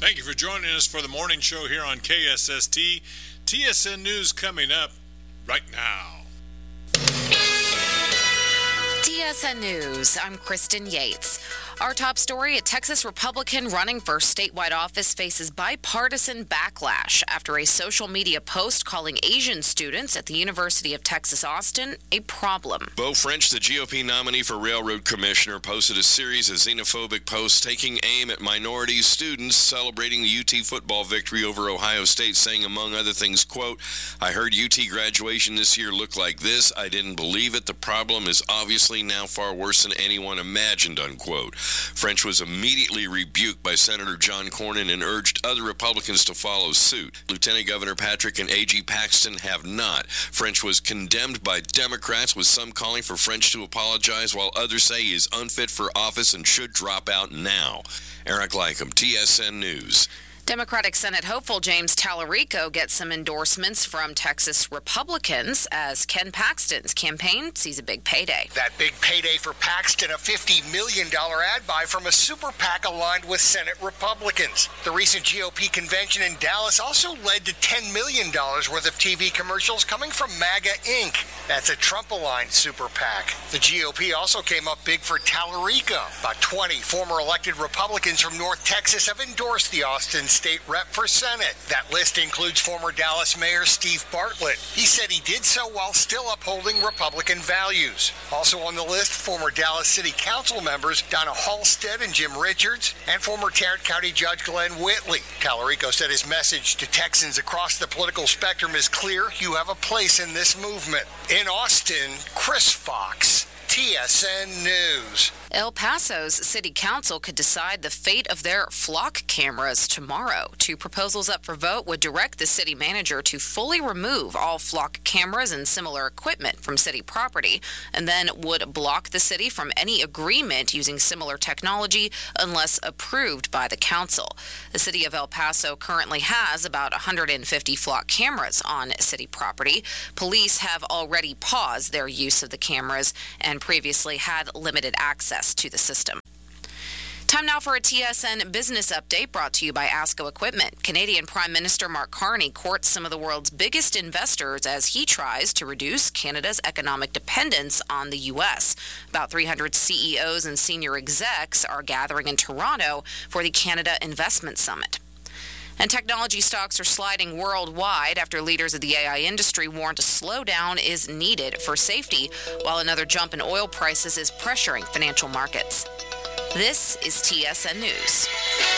Thank you for joining us for the morning show here on KSST. TSN News coming up right now. TSN News, I'm Kristen Yates. Our top story, a Texas Republican running for statewide office faces bipartisan backlash after a social media post calling Asian students at the University of Texas Austin a problem. Beau French, the GOP nominee for Railroad Commissioner, posted a series of xenophobic posts taking aim at minority students celebrating the UT football victory over Ohio State, saying, among other things, quote, "I heard UT graduation this year looked like this. I didn't believe it. The problem is obviously now far worse than anyone imagined," unquote. French was immediately rebuked by Senator John Cornyn and urged other Republicans to follow suit. Lieutenant Governor Patrick and AG Paxton have not. French was condemned by Democrats, with some calling for French to apologize, while others say he is unfit for office and should drop out now. Eric Lycum, TSN News. Democratic Senate hopeful James Tallarico gets some endorsements from Texas Republicans as Ken Paxton's campaign sees a big payday. That big payday for Paxton, a $50 million ad buy from a super PAC aligned with Senate Republicans. The recent GOP convention in Dallas also led to $10 million worth of TV commercials coming from MAGA Inc. That's a Trump-aligned super PAC. The GOP also came up big for Tallarico. About 20 former elected Republicans from North Texas have endorsed the Austin state rep for Senate. That list includes former Dallas Mayor Steve Bartlett. He said he did so while still upholding Republican values. Also on the list, former Dallas City Council members Donna Halstead and Jim Richards, and former Tarrant County Judge Glenn Whitley. Tallarico said his message to Texans across the political spectrum is clear: you have a place in this movement. In Austin, Chris Fox, TSN News. El Paso's city council could decide the fate of their flock cameras tomorrow. Two proposals up for vote would direct the city manager to fully remove all flock cameras and similar equipment from city property, and then would block the city from any agreement using similar technology unless approved by the council. The city of El Paso currently has about 150 flock cameras on city property. Police have already paused their use of the cameras and previously had limited access to the system. Time now for a TSN business update brought to you by ASCO Equipment. Canadian Prime Minister Mark Carney courts some of the world's biggest investors as he tries to reduce Canada's economic dependence on the U.S. About 300 CEOs and senior execs are gathering in Toronto for the Canada Investment Summit. And technology stocks are sliding worldwide after leaders of the AI industry warned a slowdown is needed for safety, while another jump in oil prices is pressuring financial markets. This is TSN News.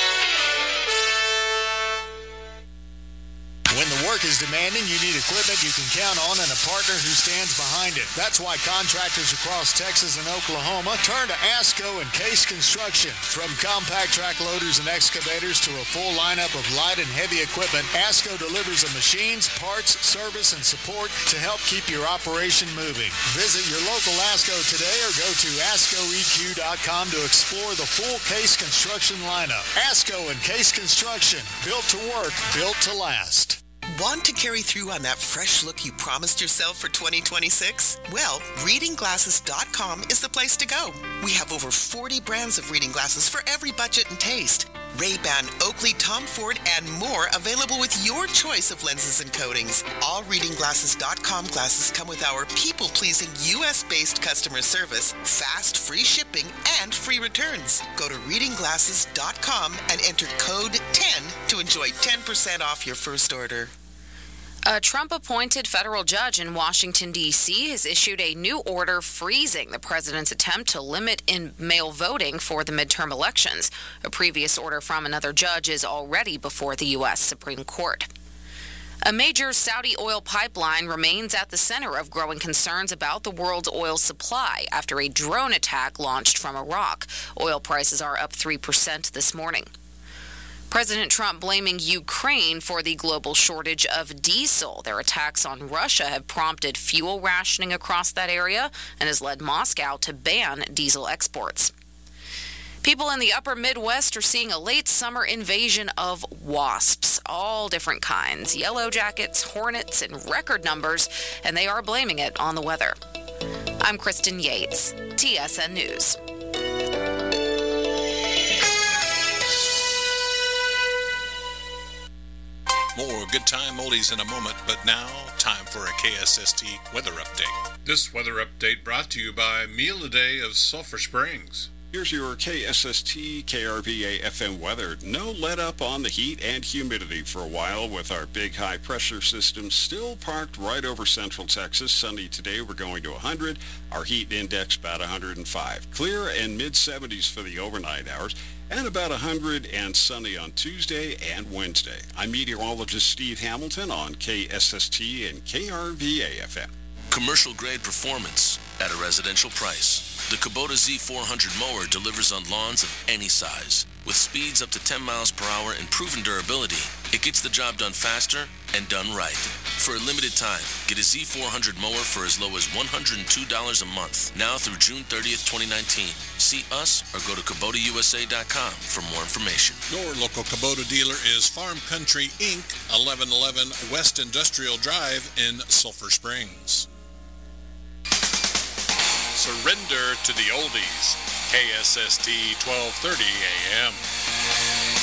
When the work is demanding, you need equipment you can count on and a partner who stands behind it. That's why contractors across Texas and Oklahoma turn to ASCO and Case Construction. From compact track loaders and excavators to a full lineup of light and heavy equipment, ASCO delivers the machines, parts, service, and support to help keep your operation moving. Visit your local ASCO today or go to ASCOEQ.com to explore the full Case Construction lineup. ASCO and Case Construction, built to work, built to last. Want to carry through on that fresh look you promised yourself for 2026? Well, readingglasses.com is the place to go. We have over 40 brands of reading glasses for every budget and taste. Ray-Ban, Oakley, Tom Ford, and more available with your choice of lenses and coatings. All readingglasses.com glasses come with our people-pleasing U.S.-based customer service, fast, free shipping, and free returns. Go to readingglasses.com and enter code 10 to enjoy 10% off your first order. A Trump-appointed federal judge in Washington, D.C. has issued a new order freezing the president's attempt to limit mail voting for the midterm elections. A previous order from another judge is already before the U.S. Supreme Court. A major Saudi oil pipeline remains at the center of growing concerns about the world's oil supply after a drone attack launched from Iraq. Oil prices are up 3% this morning. President Trump blaming Ukraine for the global shortage of diesel. Their attacks on Russia have prompted fuel rationing across that area and has led Moscow to ban diesel exports. People in the upper Midwest are seeing a late summer invasion of wasps, all different kinds, yellow jackets, hornets, in record numbers, and they are blaming it on the weather. I'm Kristen Yates, TSN News. good time oldies in a moment, but now time for a KSST weather update. This weather update brought to you by Meal a Day of Sulphur Springs. Here's your KSST KRVA FM weather. No let up on the heat and humidity for a while with our big high pressure system still parked right over central Texas. Sunny today, we're going to 100. Our heat index about 105. Clear and mid-70s for the overnight hours and about 100 and sunny on Tuesday and Wednesday. I'm meteorologist Steve Hamilton on KSST and KRVA FM. Commercial grade performance at a residential price. The Kubota Z400 mower delivers on lawns of any size. With speeds up to 10 miles per hour and proven durability, it gets the job done faster and done right. For a limited time, get a Z400 mower for as low as $102 a month, now through June 30th, 2019. See us or go to KubotaUSA.com for more information. Your local Kubota dealer is Farm Country Inc., 1111 West Industrial Drive in Sulphur Springs. Surrender to the oldies. KSST 1230 AM.